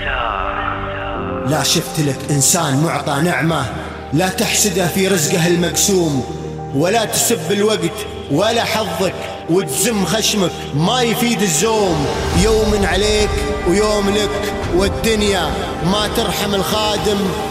لا شفت لك إنسان معطى نعمة لا تحسده في رزقه المقسوم، ولا تسب الوقت ولا حظك وتزم خشمك، ما يفيد الزوم. يوم عليك ويوم لك، والدنيا ما ترحم الخادم